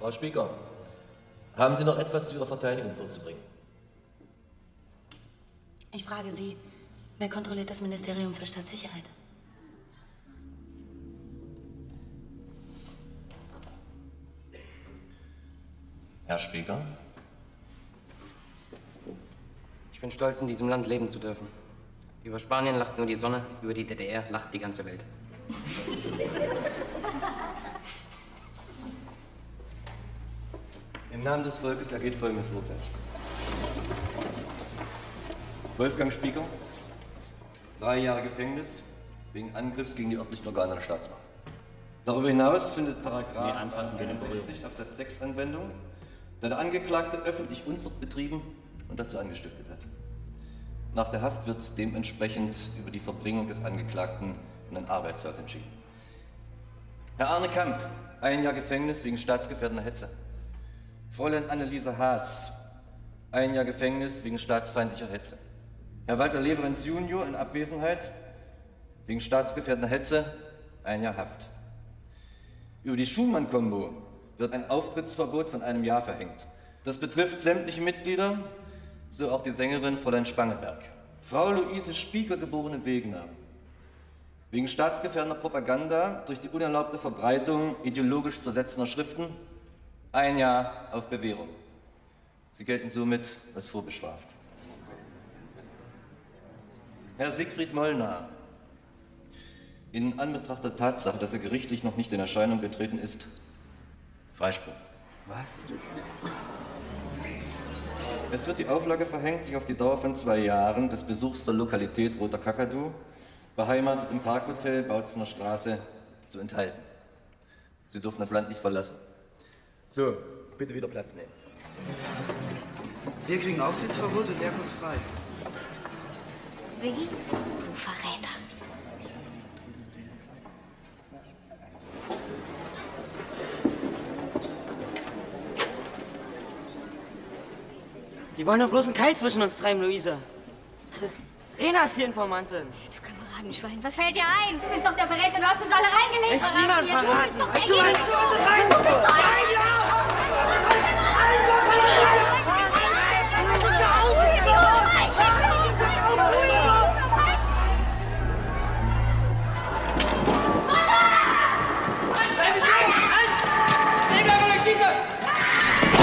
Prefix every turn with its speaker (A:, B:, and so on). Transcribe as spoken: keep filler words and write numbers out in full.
A: Frau Spieker, haben Sie noch etwas zu Ihrer Verteidigung vorzubringen?
B: Ich frage Sie, wer kontrolliert das Ministerium für Staatssicherheit?
A: Herr Spieker?
C: Ich bin stolz, in diesem Land leben zu dürfen. Über Spanien lacht nur die Sonne, über die D D R lacht die ganze Welt.
A: Im Namen des Volkes ergeht folgendes Urteil. Wolfgang Spieker, drei Jahre Gefängnis wegen Angriffs gegen die örtlichen Organe der Staatsmacht. Darüber hinaus findet Paragraph einundsechzig Absatz sechs Anwendung, da der Angeklagte öffentlich Unzucht betrieben und dazu angestiftet hat. Nach der Haft wird dementsprechend über die Verbringung des Angeklagten in ein Arbeitshaus entschieden. Herr Arne Kamp, ein Jahr Gefängnis wegen staatsgefährdender Hetze. Fräulein Anneliese Haas, ein Jahr Gefängnis wegen staatsfeindlicher Hetze. Herr Walter Leverenz Junior in Abwesenheit wegen staatsgefährdender Hetze, ein Jahr Haft. Über die Schumann-Kombo wird ein Auftrittsverbot von einem Jahr verhängt. Das betrifft sämtliche Mitglieder, so auch die Sängerin Fräulein Spangenberg. Frau Luise Spieker, geborene Wegener, wegen staatsgefährdender Propaganda durch die unerlaubte Verbreitung ideologisch zersetzender Schriften, ein Jahr auf Bewährung. Sie gelten somit als vorbestraft. Herr Siegfried Molnar, in Anbetracht der Tatsache, dass er gerichtlich noch nicht in Erscheinung getreten ist, Freispruch.
C: Was?
A: Es wird die Auflage verhängt, sich auf die Dauer von zwei Jahren des Besuchs der Lokalität Roter Kakadu, beheimatet im Parkhotel Bautzener Straße, zu enthalten. Sie dürfen das Land nicht verlassen. So, bitte wieder Platz nehmen.
D: Wir kriegen Auftrittsverbot und der kommt frei.
B: Sie, du Verräter.
E: Die wollen doch bloß einen Keil zwischen uns treiben, Luisa. Rena ist die Informantin.
B: Du Kameradenschwein, was fällt dir ein? Du bist doch der Verräter, du hast uns alle reingelegt.
E: Ich hab niemanden verraten.
B: Du bist doch der
E: Du weißt, was das heißt?
B: Du bist doch ein...